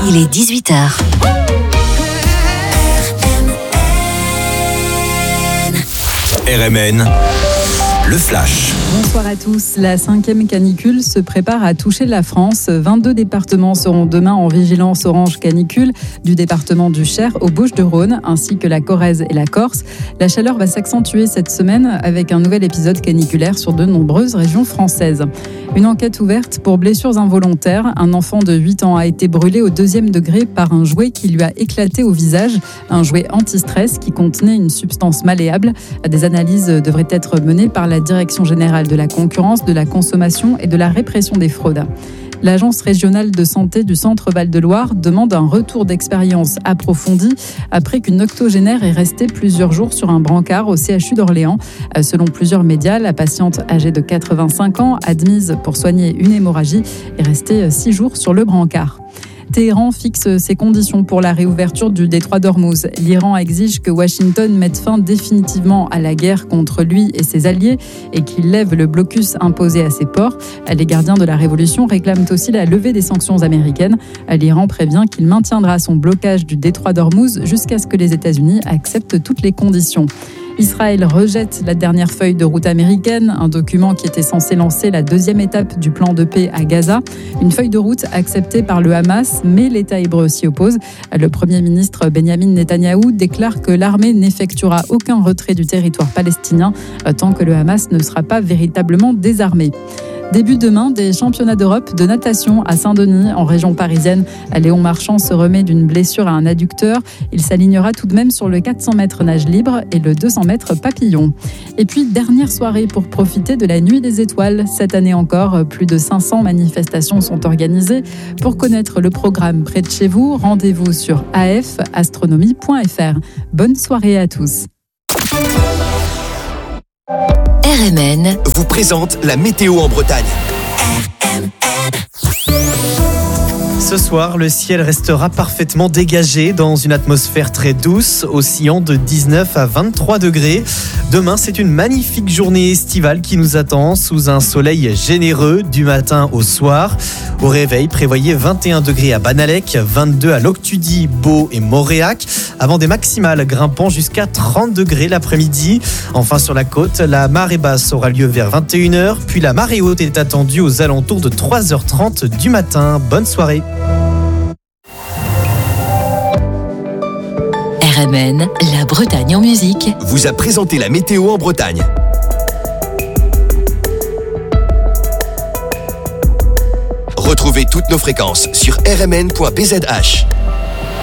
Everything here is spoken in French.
Il est 18h. RMN, le flash. Bonsoir à tous. La 5e canicule se prépare à toucher la France. 22 départements seront demain en vigilance orange canicule, du département du Cher aux Bouches-du-Rhône, ainsi que la Corrèze et la Corse. La chaleur va s'accentuer cette semaine avec un nouvel épisode caniculaire sur de nombreuses régions françaises. Une enquête ouverte pour blessures involontaires. Un enfant de 8 ans a été brûlé au 2e degré par un jouet qui lui a éclaté au visage. Un jouet anti-stress qui contenait une substance malléable. Des analyses devraient être menées par la Direction générale de la concurrence, de la consommation et de la répression des fraudes. L'Agence régionale de santé du Centre Val-de-Loire demande un retour d'expérience approfondi après qu'une octogénaire est restée plusieurs jours sur un brancard au CHU d'Orléans. Selon plusieurs médias, la patiente âgée de 85 ans, admise pour soigner une hémorragie, est restée 6 jours sur le brancard. Téhéran fixe ses conditions pour la réouverture du détroit d'Ormuz. L'Iran exige que Washington mette fin définitivement à la guerre contre lui et ses alliés et qu'il lève le blocus imposé à ses ports. Les gardiens de la révolution réclament aussi la levée des sanctions américaines. L'Iran prévient qu'il maintiendra son blocage du détroit d'Ormuz jusqu'à ce que les États-Unis acceptent toutes les conditions. Israël rejette la dernière feuille de route américaine, un document qui était censé lancer la 2e étape du plan de paix à Gaza. Une feuille de route acceptée par le Hamas, mais l'État hébreu s'y oppose. Le Premier ministre Benjamin Netanyahou déclare que l'armée n'effectuera aucun retrait du territoire palestinien tant que le Hamas ne sera pas véritablement désarmé. Début demain des championnats d'Europe de natation à Saint-Denis, en région parisienne. Léon Marchand se remet d'une blessure à un adducteur. Il s'alignera tout de même sur le 400 mètres nage libre et le 200 mètres papillon. Et puis, dernière soirée pour profiter de la nuit des étoiles. Cette année encore, plus de 500 manifestations sont organisées. Pour connaître le programme près de chez vous, rendez-vous sur afastronomie.fr. Bonne soirée à tous. RMN Vous présente la météo en Bretagne. Ce soir, le ciel restera parfaitement dégagé dans une atmosphère très douce, oscillant de 19 à 23 degrés. Demain, c'est une magnifique journée estivale qui nous attend sous un soleil généreux du matin au soir. Au réveil, prévoyez 21 degrés à Banalec, 22 à Loctudy, Beau et Moréac, avant des maximales grimpant jusqu'à 30 degrés l'après-midi. Enfin, sur la côte, la marée basse aura lieu vers 21h, puis la marée haute est attendue aux alentours de 3h30 du matin. Bonne soirée. RMN, la Bretagne en musique. Vous a présenté la météo en Bretagne. Retrouvez toutes nos fréquences sur rmn.bzh.